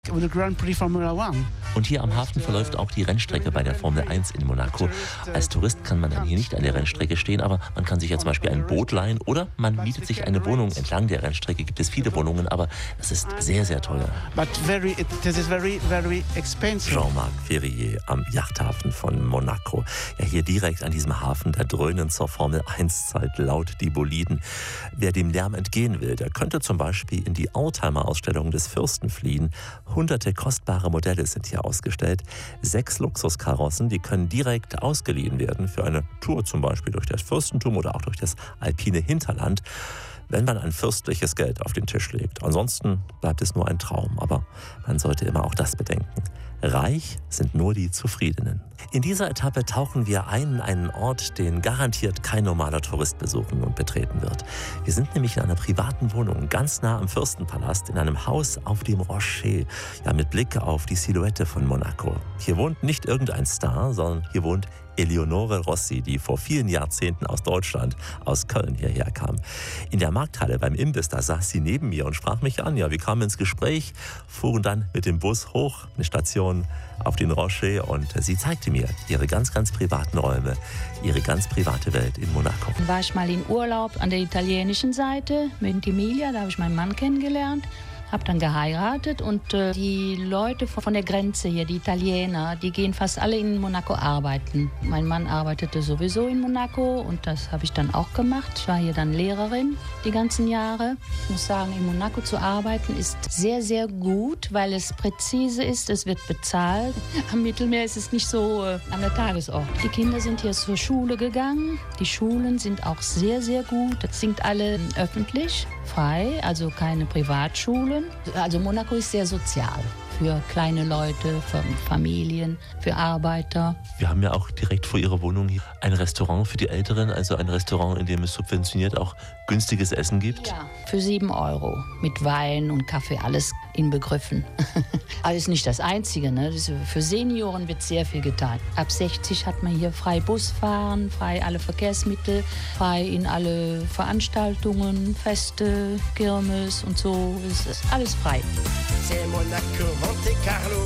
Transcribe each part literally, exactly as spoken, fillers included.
The Grand Prix Formula One. Und hier am Hafen verläuft auch die Rennstrecke bei der Formel eins in Monaco. Als Tourist kann man dann hier nicht an der Rennstrecke stehen, aber man kann sich ja zum Beispiel ein Boot leihen oder man mietet sich eine Wohnung. Entlang der Rennstrecke gibt es viele Wohnungen, aber es ist sehr, sehr teuer. But very, it, this is very, very expensive. Jean-Marc Ferrier am Yachthafen von Monaco. Ja, hier direkt an diesem Hafen, da dröhnen zur Formel eins Zeit laut die Boliden. Wer dem Lärm entgehen will, der könnte zum Beispiel in die Oldtimer-Ausstellung des Fürsten fliehen. Hunderte kostbare Modelle sind hier ausgestellt. Sechs Luxuskarossen, die können direkt ausgeliehen werden für eine Tour zum Beispiel durch das Fürstentum oder auch durch das alpine Hinterland, wenn man ein fürstliches Geld auf den Tisch legt. Ansonsten bleibt es nur ein Traum, aber man sollte immer auch das bedenken. Reich sind nur die Zufriedenen. In dieser Etappe tauchen wir ein in einen Ort, den garantiert kein normaler Tourist besuchen und betreten wird. Wir sind nämlich in einer privaten Wohnung, ganz nah am Fürstenpalast, in einem Haus auf dem Rocher, ja, mit Blick auf die Silhouette von Monaco. Hier wohnt nicht irgendein Star, sondern hier wohnt Eleonore Rossi, die vor vielen Jahrzehnten aus Deutschland, aus Köln hierher kam. In der Markthalle beim Imbiss, da saß sie neben mir und sprach mich an. Ja, wir kamen ins Gespräch, fuhren dann mit dem Bus hoch, eine Station auf den Rocher, und sie zeigte mir ihre ganz, ganz privaten Räume, ihre ganz private Welt in Monaco. Dann war ich mal in Urlaub an der italienischen Seite mit Emilia, da habe ich meinen Mann kennengelernt. Habe dann geheiratet und äh, die Leute von der Grenze hier, die Italiener, die gehen fast alle in Monaco arbeiten. Mein Mann arbeitete sowieso in Monaco und das habe ich dann auch gemacht. Ich war hier dann Lehrerin die ganzen Jahre. Ich muss sagen, in Monaco zu arbeiten ist sehr, sehr gut, weil es präzise ist, es wird bezahlt. Am Mittelmeer ist es nicht so äh, an der Tagesordnung. Die Kinder sind hier zur Schule gegangen. Die Schulen sind auch sehr, sehr gut. Es sind alle öffentlich, frei, also keine Privatschulen. Also Monaco ist sehr sozial für kleine Leute, für Familien, für Arbeiter. Wir haben ja auch direkt vor Ihrer Wohnung hier ein Restaurant für die Älteren, also ein Restaurant, in dem es subventioniert auch günstiges Essen gibt. Ja, für sieben Euro mit Wein und Kaffee, alles inbegriffen. Aber das ist nicht das Einzige, ne? Das ist, für Senioren wird sehr viel getan. Ab sechzig hat man hier frei Bus fahren, frei alle Verkehrsmittel, frei in alle Veranstaltungen, Feste, Kirmes und so. Es ist alles frei. C'est Monaco, Monte Carlo.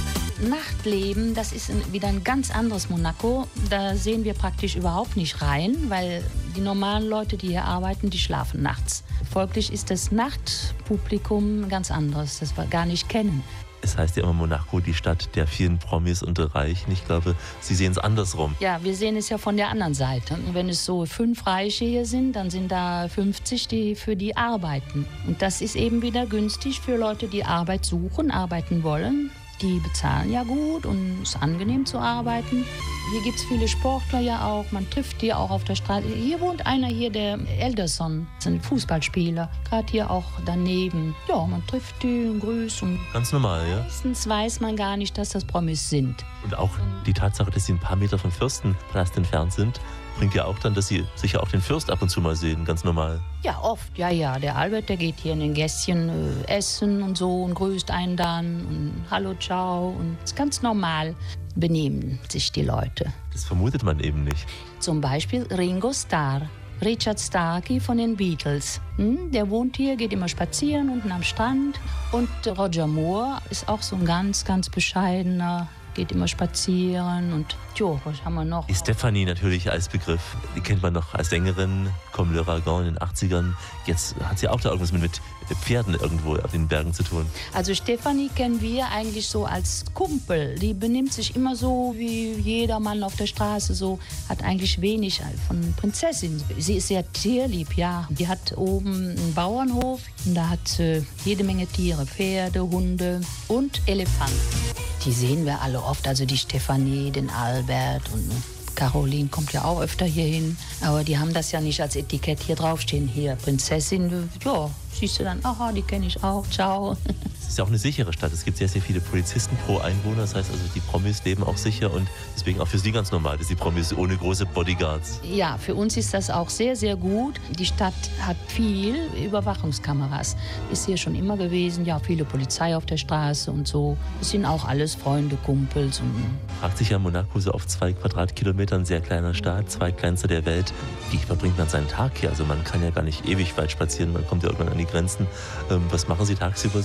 Nachtleben, das ist wieder ein ganz anderes Monaco. Da sehen wir praktisch überhaupt nicht rein, weil die normalen Leute, die hier arbeiten, die schlafen nachts. Folglich ist das Nachtpublikum ganz anderes, das wir gar nicht kennen. Es heißt ja immer Monaco, die Stadt der vielen Promis und der Reichen. Ich glaube, Sie sehen es andersrum. Ja, wir sehen es ja von der anderen Seite. Und wenn es so fünf Reiche hier sind, dann sind da fünfzig, die für die arbeiten. Und das ist eben wieder günstig für Leute, die Arbeit suchen, arbeiten wollen. Die bezahlen ja gut und es ist angenehm zu arbeiten. Hier gibt es viele Sportler ja auch, man trifft die auch auf der Straße. Hier wohnt einer hier, der Elderson, ist ein Fußballspieler, gerade hier auch daneben. Ja, man trifft die und grüßt. Und ganz normal, ja? Meistens weiß man gar nicht, dass das Promis sind. Und auch die Tatsache, dass sie ein paar Meter vom Fürstenpalast entfernt sind, bringt ja auch dann, dass Sie sicher auch den Fürst ab und zu mal sehen, ganz normal. Ja, oft, ja, ja. Der Albert, der geht hier in den Gässchen äh, essen und so und grüßt einen dann und hallo, ciao. Und es ist ganz normal, benehmen sich die Leute. Das vermutet man eben nicht. Zum Beispiel Ringo Starr, Richard Starkey von den Beatles. Hm, der wohnt hier, geht immer spazieren unten am Strand. Und Roger Moore ist auch so ein ganz, ganz bescheidener, geht immer spazieren und jo, was haben wir noch? Die Stefanie natürlich als Begriff, die kennt man noch als Sängerin, Comme le Ragon in den achtzigern. Jetzt hat sie auch da irgendwas mit, mit Pferden irgendwo auf den Bergen zu tun. Also Stefanie kennen wir eigentlich so als Kumpel. Die benimmt sich immer so wie jeder Mann auf der Straße, so hat eigentlich wenig von Prinzessin. Sie ist sehr tierlieb, ja. Die hat oben einen Bauernhof und da hat sie jede Menge Tiere, Pferde, Hunde und Elefanten. Die sehen wir alle oft, also die Stefanie, den Albert und Caroline kommt ja auch öfter hier hin. Aber die haben das ja nicht als Etikett hier draufstehen. Hier, Prinzessin, ja, siehst du dann, aha, die kenne ich auch, ciao. Es ist ja auch eine sichere Stadt. Es gibt sehr, sehr viele Polizisten pro Einwohner. Das heißt also, die Promis leben auch sicher und deswegen auch für Sie ganz normal, dass die Promis ohne große Bodyguards. Ja, für uns ist das auch sehr, sehr gut. Die Stadt hat viel Überwachungskameras. Ist hier schon immer gewesen. Ja, viele Polizei auf der Straße und so. Das sind auch alles Freunde, Kumpels. Und fragt sich ja Monaco so auf zwei Quadratkilometern, sehr kleiner Staat, zweitkleinster der Welt. Wie verbringt man seinen Tag hier? Also man kann ja gar nicht ewig weit spazieren. Man kommt ja irgendwann an die Grenzen. Ähm, was machen Sie tagsüber so? Wir sind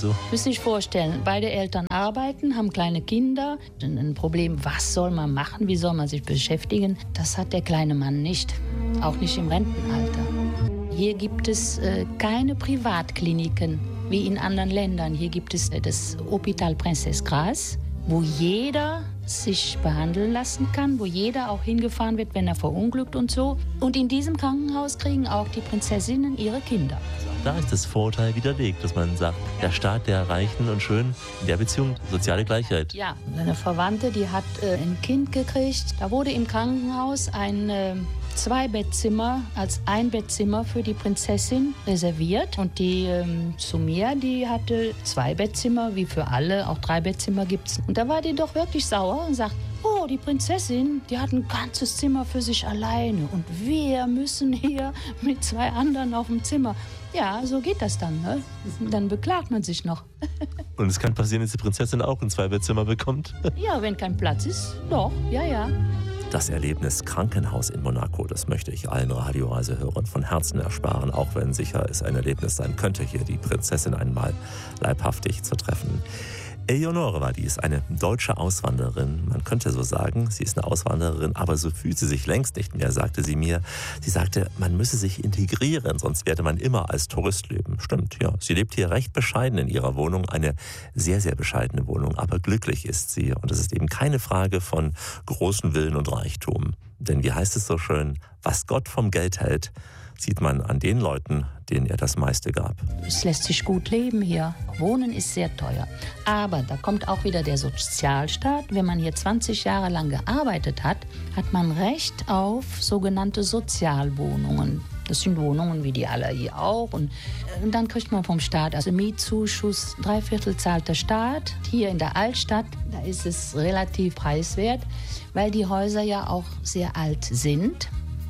sich vorstellen, beide Eltern arbeiten, haben kleine Kinder. Ein Problem, was soll man machen, wie soll man sich beschäftigen, das hat der kleine Mann nicht, auch nicht im Rentenalter. Hier gibt es äh, keine Privatkliniken wie in anderen Ländern. Hier gibt es äh, das Hôpital Princesse Grace, wo jeder sich behandeln lassen kann, wo jeder auch hingefahren wird, wenn er verunglückt und so. Und in diesem Krankenhaus kriegen auch die Prinzessinnen ihre Kinder. Da ist das Vorurteil widerlegt, dass man sagt, der Staat der Reichen und Schönen, in der Beziehung soziale Gleichheit. Ja, eine Verwandte, die hat äh, ein Kind gekriegt. Da wurde im Krankenhaus ein äh, Zwei-Bettzimmer als Einbettzimmer für die Prinzessin reserviert. Und die ähm, Sumia, die hatte zwei Bettzimmer, wie für alle, auch drei Bettzimmer gibt's. Und da war die doch wirklich sauer und sagt, oh, die Prinzessin, die hat ein ganzes Zimmer für sich alleine. Und wir müssen hier mit zwei anderen auf dem Zimmer. Ja, so geht das dann, ne? Dann beklagt man sich noch. Und es kann passieren, dass die Prinzessin auch ein Zwei-Bettzimmer bekommt. Ja, wenn kein Platz ist, doch, ja, ja. Das Erlebnis Krankenhaus in Monaco, das möchte ich allen Radioreisehörern von Herzen ersparen, auch wenn sicher es ein Erlebnis sein könnte, hier die Prinzessin einmal leibhaftig zu treffen. Eleonore war dies, eine deutsche Auswandererin. Man könnte so sagen, sie ist eine Auswandererin, aber so fühlt sie sich längst nicht mehr, sagte sie mir. Sie sagte, man müsse sich integrieren, sonst werde man immer als Tourist leben. Stimmt, ja. Sie lebt hier recht bescheiden in ihrer Wohnung, eine sehr, sehr bescheidene Wohnung, aber glücklich ist sie. Und es ist eben keine Frage von großen Willen und Reichtum. Denn wie heißt es so schön, was Gott vom Geld hält, sieht man an den Leuten, denen er das meiste gab. Es lässt sich gut leben hier. Wohnen ist sehr teuer. Aber da kommt auch wieder der Sozialstaat. Wenn man hier zwanzig Jahre lang gearbeitet hat, hat man Recht auf sogenannte Sozialwohnungen. Das sind Wohnungen wie die alle hier auch. Und dann kriegt man vom Staat also Mietzuschuss. Drei Viertel zahlt der Staat. Hier in der Altstadt, da ist es relativ preiswert, weil die Häuser ja auch sehr alt sind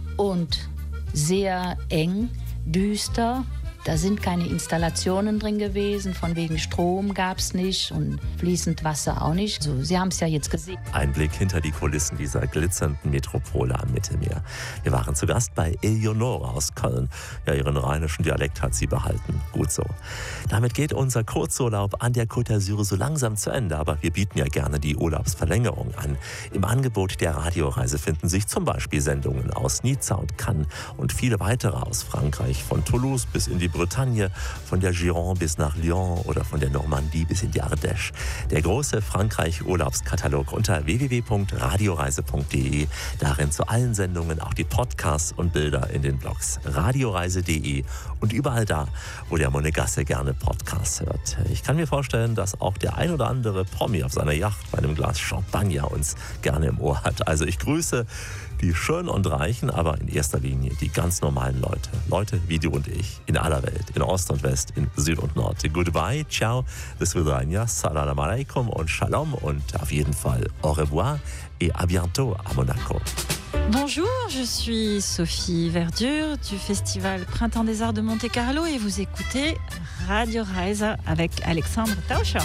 und sehr eng, düster. Da sind keine Installationen drin gewesen, von wegen Strom gab es nicht und fließend Wasser auch nicht. Also, Sie haben es ja jetzt gesehen. Ein Blick hinter die Kulissen dieser glitzernden Metropole am Mittelmeer. Wir waren zu Gast bei Eleonore aus Köln. Ja, ihren rheinischen Dialekt hat sie behalten. Gut so. Damit geht unser Kurzurlaub an der Côte d'Azur so langsam zu Ende, aber wir bieten ja gerne die Urlaubsverlängerung an. Im Angebot der Radioreise finden sich zum Beispiel Sendungen aus Nizza und Cannes und viele weitere aus Frankreich, von Toulouse bis in die Bretagne, von der Gironde bis nach Lyon oder von der Normandie bis in die Ardèche. Der große Frankreich-Urlaubskatalog unter w w w punkt radioreise punkt d e. Darin zu allen Sendungen auch die Podcasts und Bilder in den Blogs radioreise punkt d e und überall da, wo der Monegasse gerne Podcasts hört. Ich kann mir vorstellen, dass auch der ein oder andere Promi auf seiner Yacht bei einem Glas Champagner uns gerne im Ohr hat. Also ich grüße die Schönen und Reichen, aber in erster Linie die ganz normalen Leute. Leute wie du und ich, in aller Welt, in Ost und West, in Süd und Nord. Goodbye, ciao, bis vidania, salam alaikum und shalom und auf jeden Fall au revoir et à bientôt à Monaco. Bonjour, je suis Sophie Verdure du Festival Printemps des Arts de Monte-Carlo et vous écoutez Radio Reise avec Alexandre Tauscher.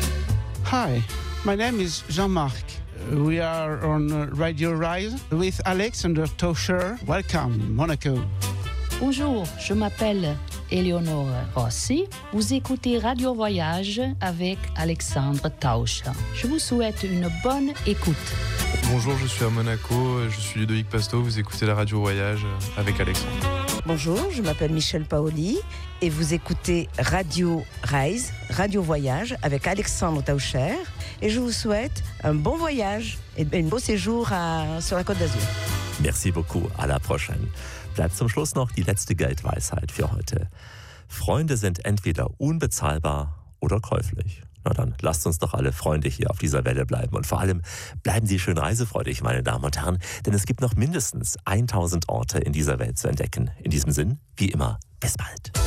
Hi, my name is Jean-Marc. We are on Radio Rise with Alexander Tauscher. Welcome, Monaco. Bonjour, je m'appelle Eleonore Rossi. Vous écoutez Radio Voyage avec Alexandre Tauscher. Je vous souhaite une bonne écoute. Bonjour, je suis à Monaco, je suis Ludovic Pasto, vous écoutez la Radio Voyage avec Alexandre. Bonjour, je m'appelle Michel Paoli et vous écoutez Radio Reise, Radio Voyage avec Alexandre Tauscher et je vous souhaite un bon voyage et un beau séjour à, sur la Côte d'Azur. Merci beaucoup, à la prochaine. Bleibt zum Schluss noch die letzte Geldweisheit für heute. Freunde sind entweder unbezahlbar oder käuflich. Na dann, lasst uns doch alle Freunde hier auf dieser Welle bleiben. Und vor allem bleiben Sie schön reisefreudig, meine Damen und Herren. Denn es gibt noch mindestens tausend Orte in dieser Welt zu entdecken. In diesem Sinn, wie immer, bis bald.